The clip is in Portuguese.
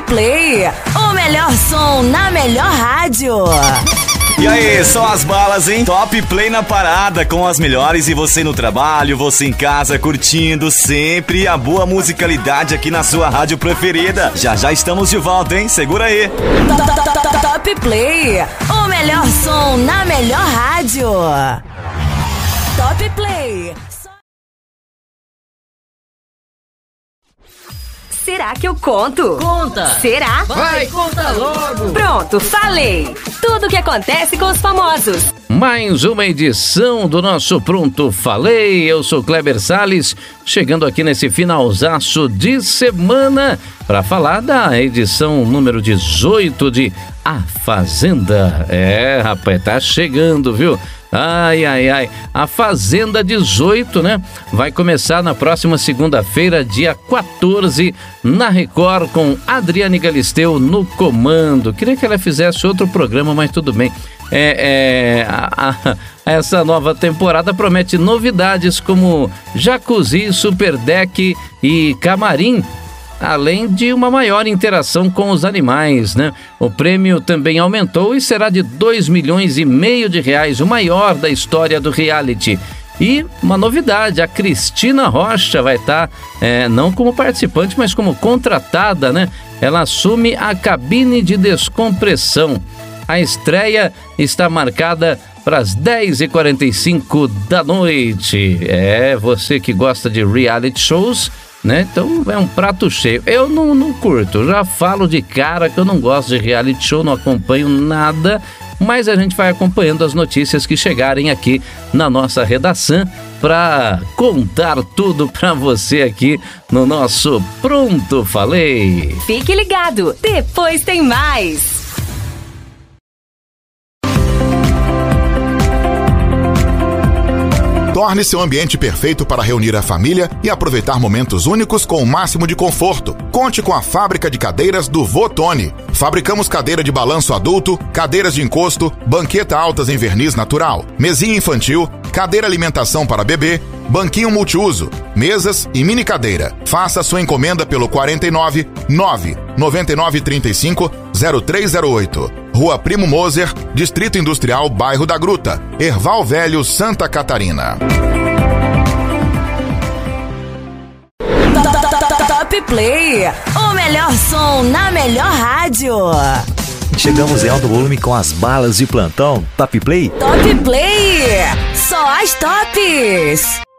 Play, o melhor som na melhor rádio. E aí, só as balas, hein? Top Play na parada, com as melhores e você no trabalho, você em casa curtindo sempre a boa musicalidade aqui na sua rádio preferida. Já já estamos de volta, hein? Segura aí. Top Play, o melhor som na melhor rádio. Top Play. Será que eu conto? Conta! Será? Vai, conta logo! Pronto, falei! Tudo o que acontece com os famosos. Mais uma edição do nosso Pronto Falei. Eu sou Kleber Salles, chegando aqui nesse finalzaço de semana para falar da edição número 18 de A Fazenda. Rapaz, tá chegando, viu? Ai, a Fazenda 18, né? Vai começar na próxima segunda-feira, dia 14, na Record, com Adriane Galisteu no comando. Queria que ela fizesse outro programa, mas tudo bem. Essa nova temporada promete novidades como jacuzzi, super deck e camarim, além de uma maior interação com os animais, né? O prêmio também aumentou e será de R$2,5 milhões, o maior da história do reality. E uma novidade, a Cristina Rocha vai estar, não como participante, mas como contratada, né? Ela assume a cabine de descompressão. A estreia está marcada para as 10h45 da noite. Você que gosta de reality shows, né? Então é um prato cheio. Eu não curto, eu já falo de cara que eu não gosto de reality show, não acompanho nada, mas a gente vai acompanhando as notícias que chegarem aqui na nossa redação para contar tudo para você aqui no nosso Pronto Falei. Fique ligado, depois tem mais. Torne seu ambiente perfeito para reunir a família e aproveitar momentos únicos com o máximo de conforto. Conte com a fábrica de cadeiras do Votone. Fabricamos cadeira de balanço adulto, cadeiras de encosto, banqueta altas em verniz natural, mesinha infantil, cadeira alimentação para bebê, banquinho multiuso, mesas e mini cadeira. Faça sua encomenda pelo 49 9 9935 0308. Rua Primo Moser, Distrito Industrial, Bairro da Gruta, Erval Velho, Santa Catarina. Top Play, o melhor som na melhor rádio. Chegamos em alto volume com as balas de plantão. Top Play. Top Play, só as tops.